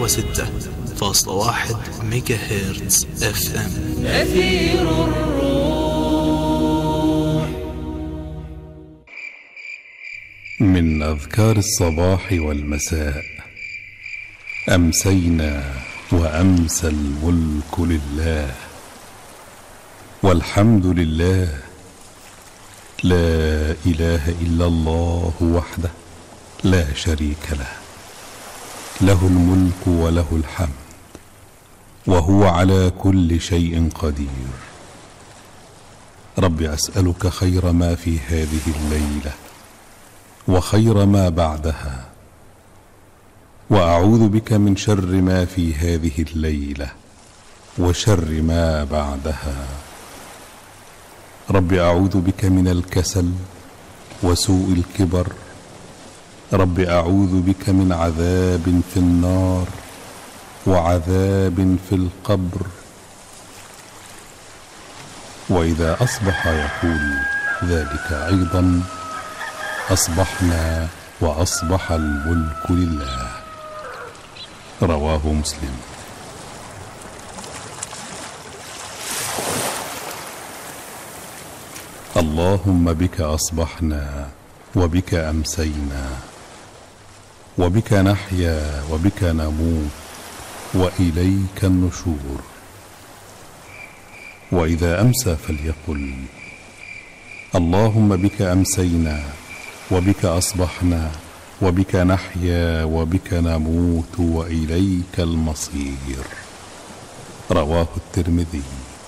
106.1 ميجا هرتز FM. أثير الروح. من أذكار الصباح والمساء: أمسينا وأمسى الملك لله، والحمد لله، لا إله إلا الله وحده لا شريك له، له الملك وله الحمد، وهو على كل شيء قدير. رب أسألك خير ما في هذه الليلة وخير ما بعدها، وأعوذ بك من شر ما في هذه الليلة وشر ما بعدها. رب أعوذ بك من الكسل وسوء الكبر. رب أعوذ بك من عذاب في النار وعذاب في القبر. وإذا أصبح يقول ذلك أيضا: أصبحنا وأصبح الملك لله. رواه مسلم. اللهم بك أصبحنا وبك أمسينا، وبك نحيا وبك نموت، وإليك النشور. وإذا أمسى فليقل: اللهم بك أمسينا وبك أصبحنا وبك نحيا وبك نموت، وإليك المصير. رواه الترمذي.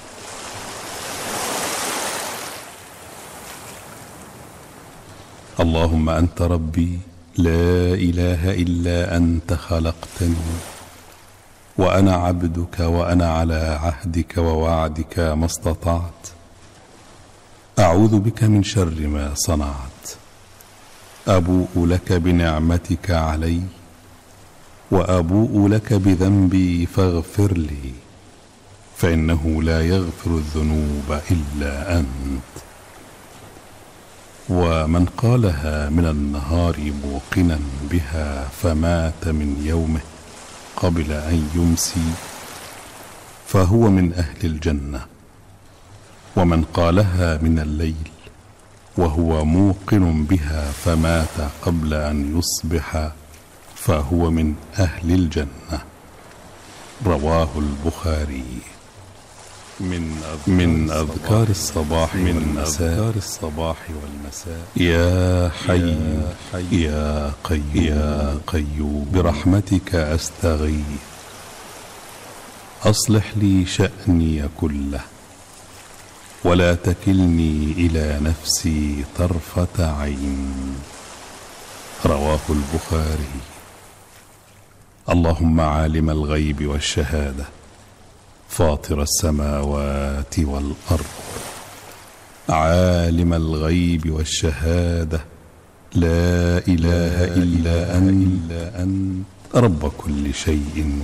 اللهم أنت ربي، لا إله إلا أنت، خلقتني وأنا عبدك، وأنا على عهدك ووعدك ما استطعت. أعوذ بك من شر ما صنعت. أبوء لك بنعمتك علي وأبوء لك بذنبي فاغفر لي، فإنه لا يغفر الذنوب إلا أنت. ومن قالها من النهار موقنا بها فمات من يومه قبل أن يمسي فهو من أهل الجنة. ومن قالها من الليل وهو موقن بها فمات قبل أن يصبح فهو من أهل الجنة. رواه البخاري. من أذكار الصباح والمساء: يا حي يا قيوم برحمتك أستغيث، أصلح لي شأني كله، ولا تكلني إلى نفسي طرفة عين. رواه البخاري. اللهم عالم الغيب والشهادة، فاطر السماوات والأرض، عالم الغيب والشهادة، لا إله إلا أنت، رب كل شيء